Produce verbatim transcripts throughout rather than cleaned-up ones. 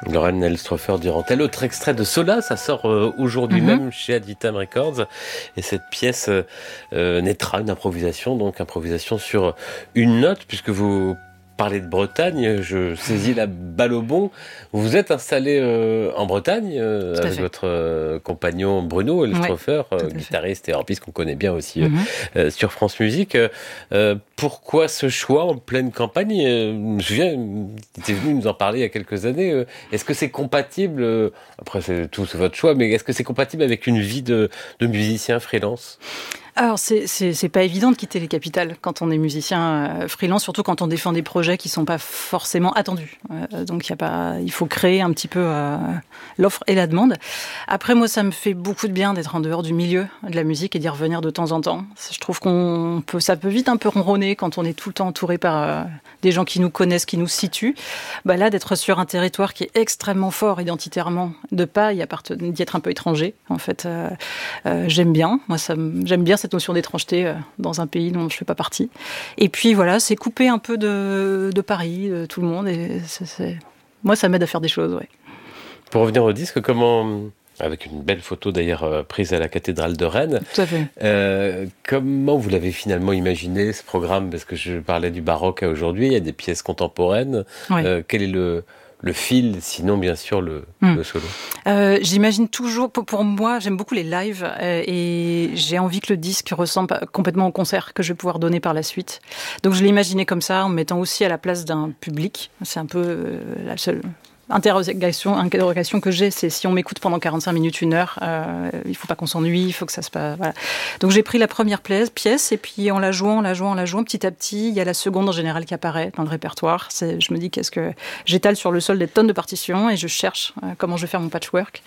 Lorraine Elstrofer Durantel, autre extrait de Sola, ça sort euh, aujourd'hui mm-hmm. même chez Ad Vitam Records, et cette pièce euh, naîtra une improvisation, donc improvisation sur une note, puisque vous parlez de Bretagne, je saisis la balle au bon. Vous êtes installé euh, en Bretagne euh, avec fait. votre euh, compagnon Bruno Elstrofer, ouais, euh, guitariste et harpiste qu'on connaît bien aussi mm-hmm. euh, sur France Musique. Euh, pourquoi ce choix en pleine campagne ? euh, Je me souviens, il était venu nous en parler il y a quelques années. Euh, est-ce que c'est compatible, euh, après c'est tout c'est votre choix, mais est-ce que c'est compatible avec une vie de, de musicien freelance ? Alors, c'est, c'est, c'est pas évident de quitter les capitales quand on est musicien euh, freelance, surtout quand on défend des projets qui sont pas forcément attendus. Euh, donc, y a pas, il faut créer un petit peu euh, l'offre et la demande. Après, moi, ça me fait beaucoup de bien d'être en dehors du milieu de la musique et d'y revenir de temps en temps. Je trouve qu'on peut, ça peut vite un peu ronronner quand on est tout le temps entouré par euh, des gens qui nous connaissent, qui nous situent. Bah là, d'être sur un territoire qui est extrêmement fort identitairement, de pas y appartenir, d'y être un peu étranger, en fait, euh, euh, j'aime bien. Moi, ça, j'aime bien cette notion d'étrangeté dans un pays dont je ne fais pas partie. Et puis voilà, c'est couper un peu de, de Paris, de tout le monde. Et c'est, c'est... Moi, ça m'aide à faire des choses, ouais. Pour revenir au disque, comment... Avec une belle photo d'ailleurs euh, prise à la cathédrale de Rennes. Tout à fait. Euh, comment vous l'avez finalement imaginé, ce programme ? Parce que je parlais du baroque à aujourd'hui, il y a des pièces contemporaines. Ouais. Euh, quel est le... le fil, sinon bien sûr le, mmh. le solo. Euh, j'imagine toujours, pour, pour moi, j'aime beaucoup les lives euh, et j'ai envie que le disque ressemble complètement au concert que je vais pouvoir donner par la suite. Donc je l'ai imaginé comme ça, en me mettant aussi à la place d'un public. C'est un peu euh, la seule interrogation, interrogation que j'ai, c'est si on m'écoute pendant quarante-cinq minutes, une heure, euh, il ne faut pas qu'on s'ennuie, il faut que ça se passe. Voilà. Donc j'ai pris la première pièce et puis en la jouant, en la jouant, en la jouant, petit à petit, il y a la seconde en général qui apparaît dans le répertoire. C'est, je me dis qu'est-ce que j'étale sur le sol des tonnes de partitions et je cherche euh, comment je vais faire mon patchwork.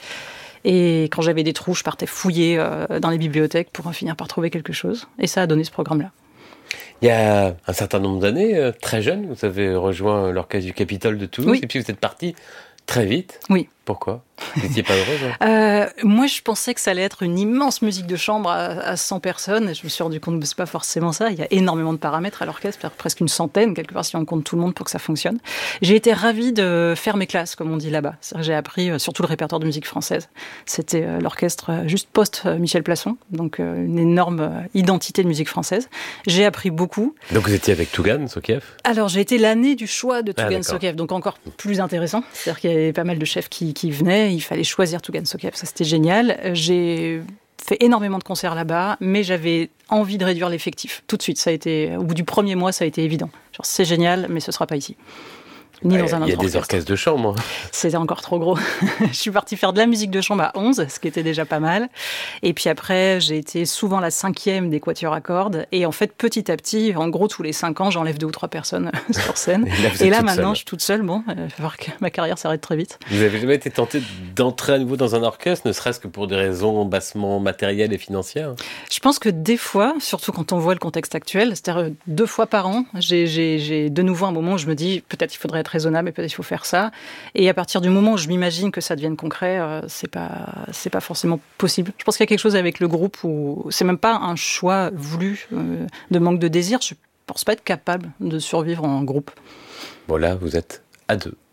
Et quand j'avais des trous, je partais fouiller euh, dans les bibliothèques pour finir par trouver quelque chose. Et ça a donné ce programme-là. Il y a un certain nombre d'années, euh, très jeune, vous avez rejoint l'Orchestre du Capitole de Toulouse, oui. Et puis vous êtes parti très vite. Oui. Pourquoi ? Vous n'étiez pas heureuse hein euh, Moi, je pensais que ça allait être une immense musique de chambre à, à cent personnes. Et je me suis rendu compte que ce n'est pas forcément ça. Il y a énormément de paramètres à l'orchestre, presque une centaine, quelque part, si on compte tout le monde pour que ça fonctionne. J'ai été ravie de faire mes classes, comme on dit là-bas. C'est-à-dire, j'ai appris euh, surtout le répertoire de musique française. C'était euh, l'orchestre euh, juste post-Michel Plasson, donc euh, une énorme euh, identité de musique française. J'ai appris beaucoup. Donc vous étiez avec Tougan Sokiev ? Alors, j'ai été l'année du choix de Tougan ah, Sokiev, donc encore plus intéressant. C'est-à-dire qu'il y avait pas mal de chefs qui, qui venaient. Il fallait choisir Tougan Sokiev, ça c'était génial. J'ai fait énormément de concerts là-bas, mais j'avais envie de réduire l'effectif. Tout de suite, ça a été, au bout du premier mois, ça a été évident. Genre, c'est génial, mais ce ne sera pas ici. Ni dans un il y a des orchestres de chambre. C'était encore trop gros. Je suis partie faire de la musique de chambre à onze, ce qui était déjà pas mal. Et puis après, j'ai été souvent la cinquième des quatuors à cordes. Et en fait, petit à petit, en gros, tous les cinq ans, j'enlève deux ou trois personnes sur scène. Et là, et là maintenant, seule. Je suis toute seule. Bon, il va falloir que ma carrière s'arrête très vite. Vous avez jamais été tentée d'entrer à nouveau dans un orchestre, ne serait-ce que pour des raisons bassement matérielles et financières ? Je pense que des fois, surtout quand on voit le contexte actuel, c'est-à-dire deux fois par an, j'ai, j'ai, j'ai de nouveau un moment où je me dis, peut-être il faudrait être raisonnable et peut-être il faut faire ça. Et à partir du moment où je m'imagine que ça devienne concret, euh, c'est pas, c'est pas forcément possible. Je pense qu'il y a quelque chose avec le groupe où c'est même pas un choix voulu euh, de manque de désir. Je pense pas être capable de survivre en groupe. Bon là, vous êtes à deux.